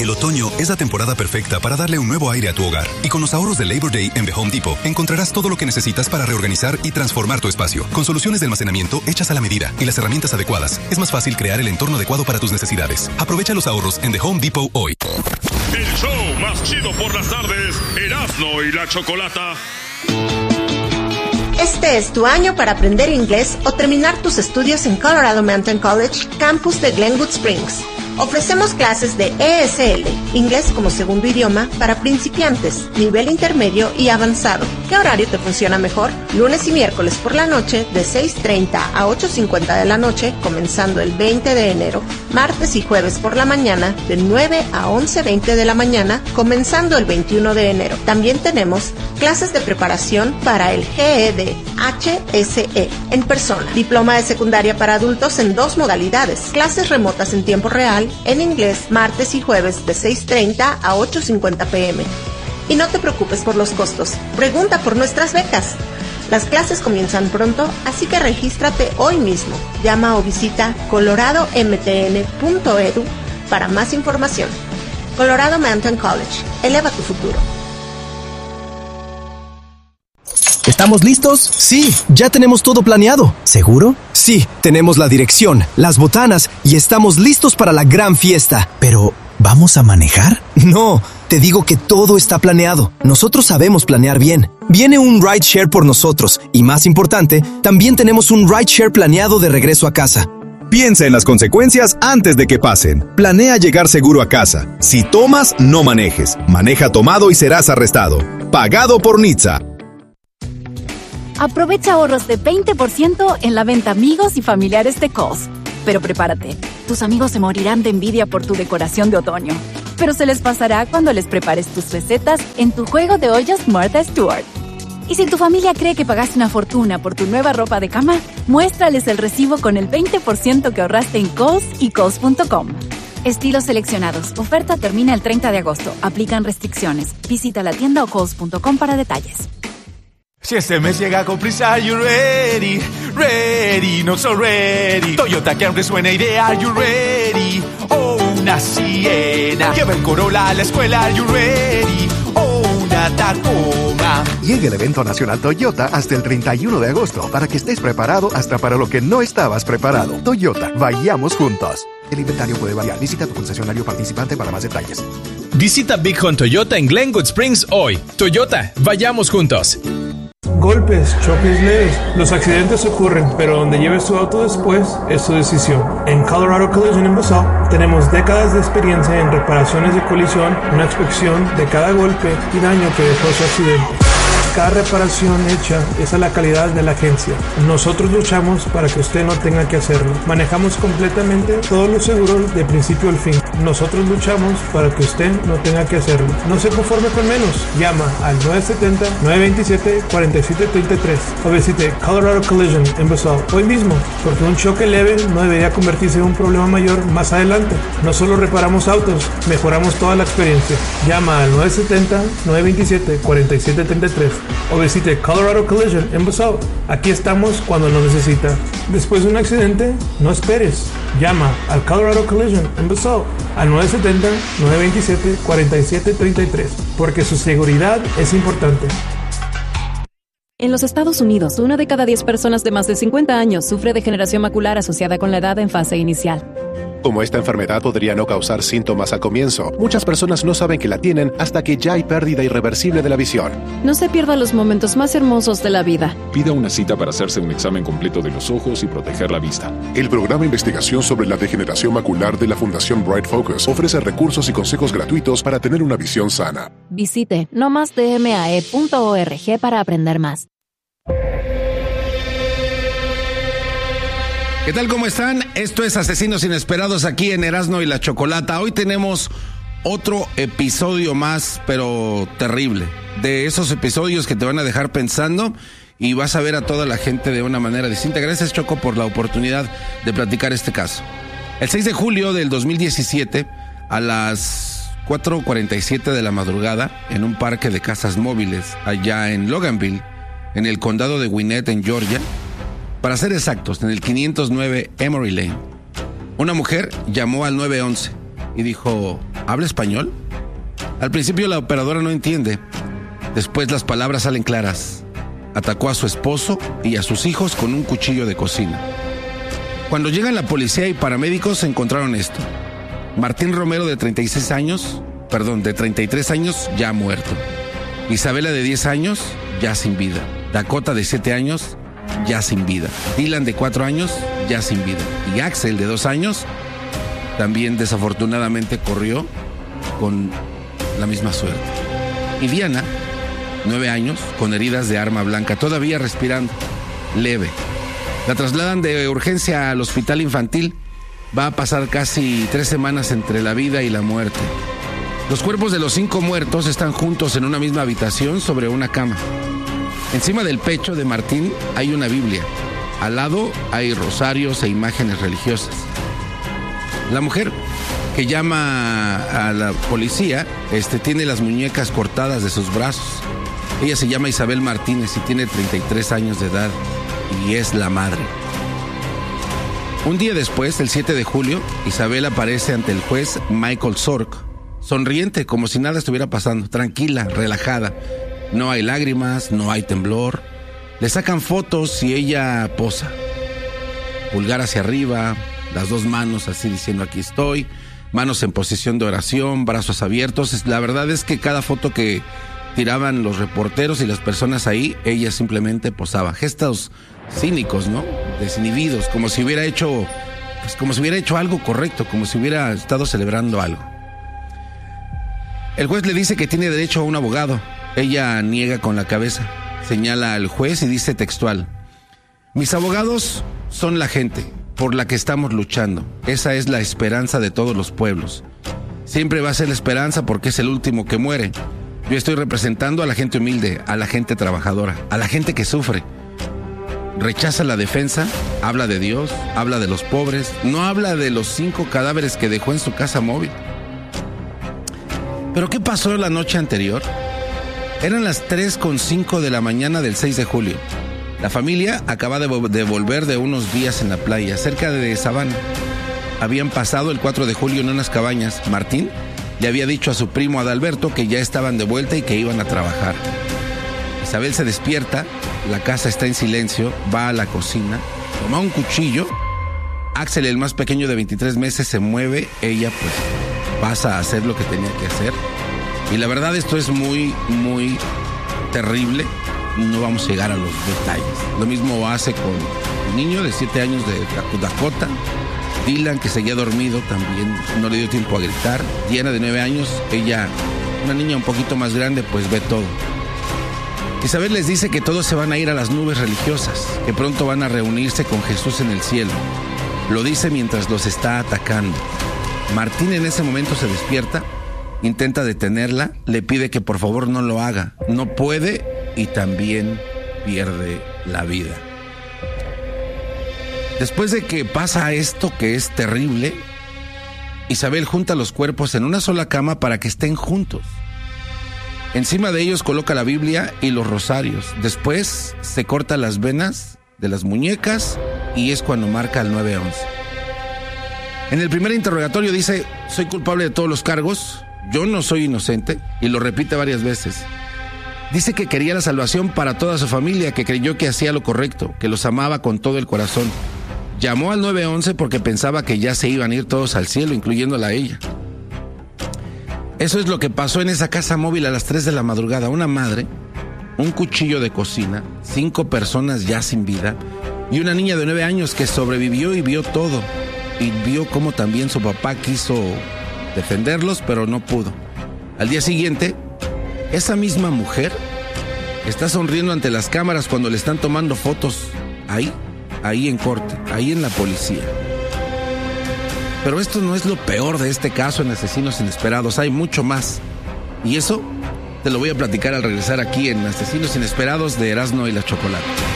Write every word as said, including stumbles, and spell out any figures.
El otoño es la temporada perfecta para darle un nuevo aire a tu hogar. Y con los ahorros de Labor Day en The Home Depot, encontrarás todo lo que necesitas para reorganizar y transformar tu espacio. Con soluciones de almacenamiento hechas a la medida y las herramientas adecuadas, es más fácil crear el entorno adecuado para tus necesidades. Aprovecha los ahorros en The Home Depot hoy. El show más chido por las tardes, Erasmo y la Chocolata. Este es tu año para aprender inglés o terminar tus estudios en Colorado Mountain College, campus de Glenwood Springs. Ofrecemos clases de E S L, inglés como segundo idioma, para principiantes, nivel intermedio y avanzado. ¿Qué horario te funciona mejor? Lunes y miércoles por la noche de seis treinta a ocho cincuenta de la noche, comenzando el veinte de enero. Martes y jueves por la mañana de nueve a once veinte de la mañana, comenzando el veintiuno de enero. También tenemos clases de preparación para el G E D H S E en persona. Diploma de secundaria para adultos en dos modalidades. Clases remotas en tiempo real en inglés martes y jueves de seis treinta a ocho cincuenta pm. Y no te preocupes por los costos. Pregunta por nuestras becas. Las clases comienzan pronto, así que regístrate hoy mismo. Llama o visita colorado m t n punto e d u para más información. Colorado Mountain College. Eleva tu futuro. ¿Estamos listos? Sí, ya tenemos todo planeado. ¿Seguro? Sí, tenemos la dirección, las botanas y estamos listos para la gran fiesta. Pero, ¿vamos a manejar? No, te digo que todo está planeado. Nosotros sabemos planear bien. Viene un rideshare por nosotros y, más importante, también tenemos un rideshare planeado de regreso a casa. Piensa en las consecuencias antes de que pasen. Planea llegar seguro a casa. Si tomas, no manejes. Maneja tomado y serás arrestado. Pagado por N H T S A. Aprovecha ahorros de veinte por ciento en la venta amigos y familiares de Kohl's. Pero prepárate, tus amigos se morirán de envidia por tu decoración de otoño. Pero se les pasará cuando les prepares tus recetas en tu juego de ollas Martha Stewart. Y si tu familia cree que pagaste una fortuna por tu nueva ropa de cama, muéstrales el recibo con el veinte por ciento que ahorraste en Kohl's y Kohl's punto com. Estilos seleccionados. Oferta termina el treinta de agosto. Aplican restricciones. Visita la tienda o Kohl's punto com para detalles. Si este mes llega con prisa, are you ready? Ready, not so ready. Toyota que aún resuena idea, are you ready? Oh, una Siena. Lleva el Corolla a la escuela, are you ready? Oh, una Tacoma. Llega el evento nacional Toyota hasta el treinta y uno de agosto para que estés preparado hasta para lo que no estabas preparado. Toyota, vayamos juntos. El inventario puede variar. Visita tu concesionario participante para más detalles. Visita Big Hunt Toyota en Glenwood Springs hoy. Toyota, vayamos juntos. Golpes, choques leves. Los accidentes ocurren, pero donde lleves tu auto después es tu decisión. En Colorado Collision en Basalt tenemos décadas de experiencia en reparaciones de colisión, una inspección de cada golpe y daño que dejó su accidente. Cada reparación hecha es a la calidad de la agencia. Nosotros luchamos para que usted no tenga que hacerlo. Manejamos completamente todos los seguros de principio al fin. Nosotros luchamos para que usted no tenga que hacerlo. No se conforme con menos. Llama al nueve siete cero, nueve dos siete, cuatro siete tres tres o visite Colorado Collision en Basalt hoy mismo, porque un choque leve no debería convertirse en un problema mayor más adelante. No solo reparamos autos, mejoramos toda la experiencia. Llama al nueve siete cero, nueve dos siete, cuatro siete tres tres o visite Colorado Collision en Basalt. Aquí estamos cuando lo necesita. Después de un accidente, no esperes. Llama al Colorado Collision en Basalt al nueve siete cero, nueve dos siete, cuatro siete tres tres porque su seguridad es importante. En los Estados Unidos, una de cada diez personas de más de cincuenta años sufre degeneración macular asociada con la edad en fase inicial. Como esta enfermedad podría no causar síntomas al comienzo, muchas personas no saben que la tienen hasta que ya hay pérdida irreversible de la visión. No se pierda los momentos más hermosos de la vida. Pida una cita para hacerse un examen completo de los ojos y proteger la vista. El programa de investigación sobre la degeneración macular de la Fundación Bright Focus ofrece recursos y consejos gratuitos para tener una visión sana. Visite no más d m a e punto org para aprender más. ¿Qué tal? ¿Cómo están? Esto es Asesinos Inesperados aquí en Erasmo y la Chocolata. Hoy tenemos otro episodio más, pero terrible. De esos episodios que te van a dejar pensando y vas a ver a toda la gente de una manera distinta. Gracias, Choco, por la oportunidad de platicar este caso. El seis de julio del dos mil diecisiete, a las cuatro cuarenta y siete de la madrugada, en un parque de casas móviles allá en Loganville, en el condado de Gwinnett, en Georgia, para ser exactos, en el quinientos nueve Emory Lane, una mujer llamó al nueve once y dijo: ¿habla español? Al principio la operadora no entiende. Después las palabras salen claras. Atacó a su esposo y a sus hijos con un cuchillo de cocina. Cuando llegan la policía y paramédicos encontraron esto. Martín Romero de treinta y seis años, perdón, de treinta y tres años, ya muerto. Isabela de diez años, ya sin vida. Dakota de siete años, ya sin vida. Dylan de cuatro años, ya sin vida. Y Axel de dos años, también desafortunadamente corrió con la misma suerte. Y Diana, nueve años, con heridas de arma blanca, todavía respirando, leve. La trasladan de urgencia al hospital infantil. Va a pasar casi tres semanas entre la vida y la muerte. Los cuerpos de los cinco muertos están juntos en una misma habitación sobre una cama. Encima del pecho de Martín hay una Biblia. Al lado hay rosarios e imágenes religiosas. La mujer que llama a la policía este, tiene las muñecas cortadas de sus brazos. Ella se llama Isabel Martínez y tiene treinta y tres años de edad y es la madre. Un día después, el siete de julio, Isabel aparece ante el juez Michael Sork, sonriente, como si nada estuviera pasando, tranquila, relajada. No hay lágrimas, no hay temblor. Le sacan fotos y ella posa. Pulgar hacia arriba, las dos manos así diciendo aquí estoy, manos en posición de oración, brazos abiertos. La verdad es que cada foto que tiraban los reporteros y las personas ahí, ella simplemente posaba. Gestos cínicos, ¿no? Desinhibidos, como si hubiera hecho, pues como si hubiera hecho algo correcto, como si hubiera estado celebrando algo. El juez le dice que tiene derecho a un abogado. Ella niega con la cabeza, señala al juez y dice textual: mis abogados son la gente por la que estamos luchando. Esa es la esperanza de todos los pueblos. Siempre va a ser la esperanza porque es el último que muere. Yo estoy representando a la gente humilde, a la gente trabajadora, a la gente que sufre. Rechaza la defensa, habla de Dios, habla de los pobres, no habla de los cinco cadáveres que dejó en su casa móvil. ¿Pero qué pasó la noche anterior? Eran las tres con cinco de la mañana del seis de julio. La familia acaba de, de volver de unos días en la playa, cerca de Savannah. Habían pasado el cuatro de julio en unas cabañas. Martín le había dicho a su primo Adalberto que ya estaban de vuelta y que iban a trabajar. Isabel se despierta, la casa está en silencio, va a la cocina, toma un cuchillo. Axel, el más pequeño de veintitrés meses, se mueve, ella pues pasa a hacer lo que tenía que hacer. Y la verdad esto es muy, muy terrible. No vamos a llegar a los detalles. Lo mismo hace con un niño de siete años de Dakota. Dylan, que seguía dormido, también no le dio tiempo a gritar. Diana, de nueve años, ella, una niña un poquito más grande, pues ve todo. Isabel les dice que todos se van a ir a las nubes religiosas, que pronto van a reunirse con Jesús en el cielo. Lo dice mientras los está atacando. Martín en ese momento se despierta, intenta detenerla, le pide que por favor no lo haga. No puede y también pierde la vida. Después de que pasa esto que es terrible, Isabel junta los cuerpos en una sola cama para que estén juntos. Encima de ellos coloca la Biblia y los rosarios. Después se corta las venas de las muñecas y es cuando marca el nueve once. En el primer interrogatorio dice: soy culpable de todos los cargos, yo no soy inocente, y lo repite varias veces. Dice que quería la salvación para toda su familia, que creyó que hacía lo correcto, que los amaba con todo el corazón. Llamó al nueve once porque pensaba que ya se iban a ir todos al cielo, incluyéndola a ella. Eso es lo que pasó en esa casa móvil a las tres de la madrugada. Una madre, un cuchillo de cocina, cinco personas ya sin vida y una niña de nueve años que sobrevivió y vio todo. Y vio cómo también su papá quiso defenderlos, pero no pudo. Al día siguiente, esa misma mujer está sonriendo ante las cámaras cuando le están tomando fotos ahí, ahí en corte, ahí en la policía. Pero esto no es lo peor de este caso en Asesinos Inesperados, hay mucho más. Y eso te lo voy a platicar al regresar aquí en Asesinos Inesperados de Erasmo y la Chocolata.